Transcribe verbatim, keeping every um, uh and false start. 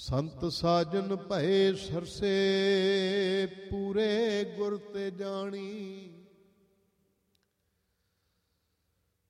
ਸੰਤ ਸਾਜਨ ਭਏ ਸਰਸੇ ਪੂਰੇ ਗੁਰ ਤੇ ਜਾਣੀ।